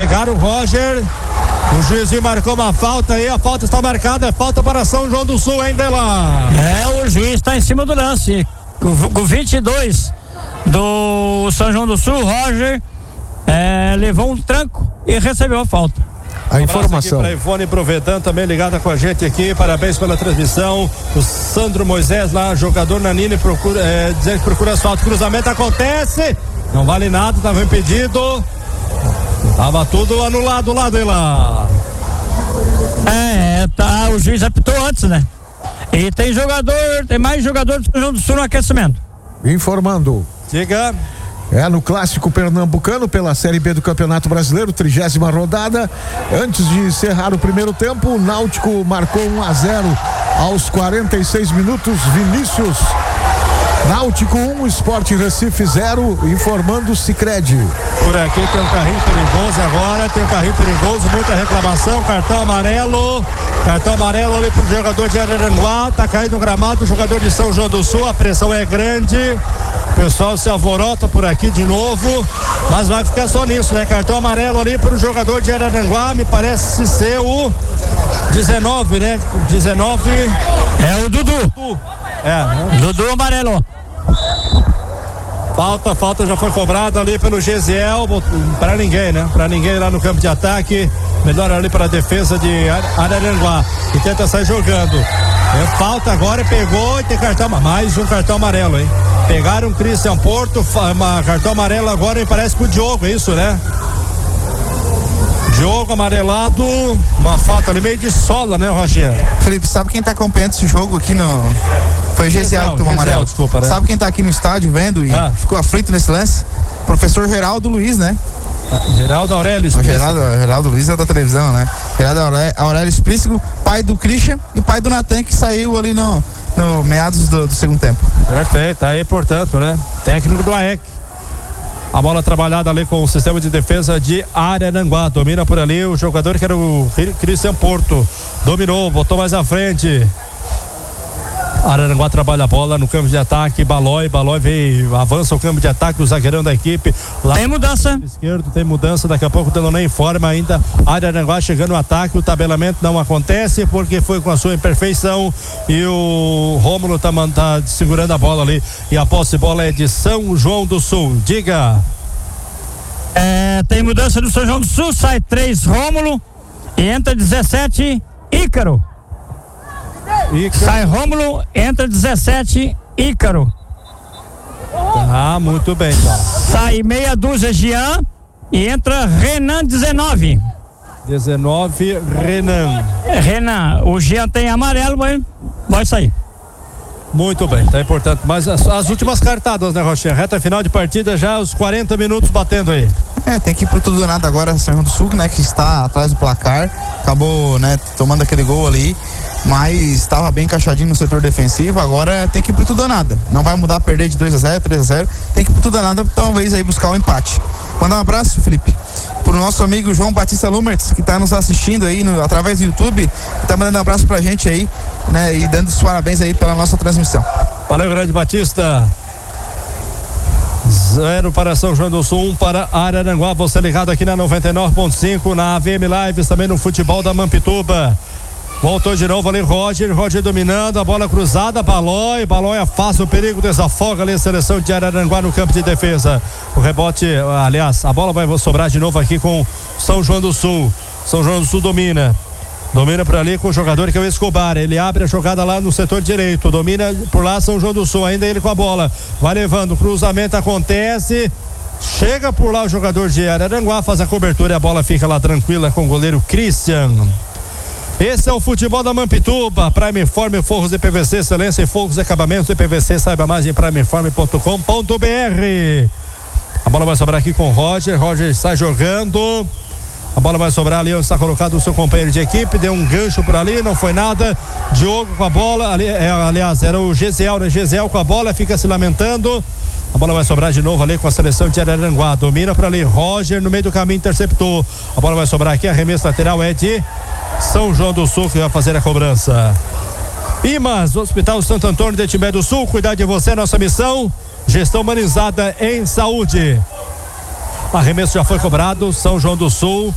pegaram o Roger. O juizinho marcou uma falta aí, a falta está marcada, é falta para São João do Sul, hein, Dela? O juiz está em cima do lance. Com 22 do São João do Sul, Roger levou um tranco e recebeu a falta. A informação. Para Ivone Provedan também ligada com a gente aqui, parabéns pela transmissão. O Sandro Moisés lá, jogador Nanini, dizendo que procura asfalto. Cruzamento acontece, não vale nada, estava impedido. Tava tudo anulado lá de lá. O juiz apitou antes, né? E tem mais jogador do São João do Sul no aquecimento. Informando. Diga. No clássico pernambucano pela Série B do Campeonato Brasileiro, 30ª rodada. Antes de encerrar o primeiro tempo, o Náutico marcou 1-0 aos 46 minutos. Vinícius. Náutico 1, Sport Recife 0, informando Sicredi. Por aqui tem um carrinho perigoso agora, tem um carrinho perigoso, muita reclamação, cartão amarelo ali pro jogador de Araranguá, tá caindo no gramado, o jogador de São João do Sul, a pressão é grande, o pessoal se alvorota por aqui de novo, mas vai ficar só nisso, né? Cartão amarelo ali pro jogador de Araranguá, me parece ser o 19, né? 19 é o Dudu. Dudu amarelo. Falta já foi cobrada ali pelo Gesiel, para ninguém, né? Para ninguém lá no campo de ataque. Melhor ali para a defesa de Araranguá, que tenta sair jogando. Falta agora, pegou e tem cartão, mais um cartão amarelo, hein? Pegaram o Christian Porto, cartão amarelo agora e parece pro Diogo, é isso, né? Diogo amarelado, uma falta ali meio de sola, né, Roger? Felipe, sabe quem tá acompanhando esse jogo aqui no... Foi o Gesiel que tomou amarelo. Desculpa, né? Sabe quem tá aqui no estádio vendo e ficou aflito nesse lance? Professor Geraldo Luiz, né? Geraldo Aurélio Geraldo Luiz é da televisão, né? Geraldo Aurélio Explícito, pai do Christian e pai do Natan, que saiu ali no meados do segundo tempo. Perfeito, aí portanto, né? Técnico do AEC. A bola trabalhada ali com o sistema de defesa de Araranguá. Domina por ali o jogador que era o Christian Porto. Dominou, botou mais à frente. Araranguá trabalha a bola no campo de ataque. Balói veio, avança o campo de ataque. O zagueirão da equipe. Lá tem mudança. Esquerdo tem mudança. Daqui a pouco o Delonê informa ainda. Araranguá chegando no ataque. O tabelamento não acontece porque foi com a sua imperfeição. E o Rômulo tá segurando a bola ali. E a posse de bola é de São João do Sul. Diga. Tem mudança do São João do Sul. Sai 3 Rômulo. E entra 17 Ícaro. Sai Rômulo, entra 17 Ícaro. Muito bem, então. Sai meia dúzia Jean e entra Renan 19. 19 Renan, o Jean tem amarelo, vai sair. Muito bem, tá importante. Mas as últimas cartadas, né, Rocher? Reta final de partida, já os 40 minutos batendo aí. Tem que ir pro tudo ou nada agora, São João do Sul, né, que está atrás do placar, acabou, né, tomando aquele gol ali, mas estava bem encaixadinho no setor defensivo. Agora tem que ir pro tudo ou nada, não vai mudar, perder de 2-0, 3-0, tem que ir pro tudo ou nada, talvez aí buscar o empate. Mandar um abraço, Felipe, pro nosso amigo João Batista Lumertz, que tá nos assistindo aí através do YouTube, tá mandando um abraço pra gente aí, né, e dando os parabéns aí pela nossa transmissão. Valeu, grande Batista. 0 para São João do Sul, 1 para Araranguá. Você ligado aqui na 99.5, na AVM Lives, também no futebol da Mampituba. Voltou de novo ali Roger dominando, a bola cruzada, Balói afasta o perigo, desafoga ali a seleção de Araranguá no campo de defesa. O rebote, aliás, a bola vai sobrar de novo aqui com São João do Sul. São João do Sul domina por ali com o jogador que é o Escobar. Ele abre a jogada lá no setor direito, domina por lá São João do Sul, ainda ele com a bola, vai levando, cruzamento acontece, chega por lá o jogador de Araranguá, faz a cobertura e a bola fica lá tranquila com o goleiro Christian. Esse é o futebol da Mampituba. Primeform, forros de PVC, excelência em forros e acabamentos de PVC. Saiba mais em primeform.com.br. A bola vai sobrar aqui com o Roger está jogando. A bola vai sobrar ali onde está colocado o seu companheiro de equipe. Deu um gancho por ali, não foi nada. Diogo com a bola, aliás, era o Gesiel, né? Gesiel com a bola, fica se lamentando. A bola vai sobrar de novo ali com a seleção de Araranguá. Domina por ali, Roger no meio do caminho, interceptou. A bola vai sobrar aqui, arremesso lateral é de São João do Sul, que vai fazer a cobrança. IMAS, Hospital Santo Antônio de Timbé do Sul, cuidar de você, nossa missão. Gestão humanizada em saúde. Arremesso já foi cobrado, São João do Sul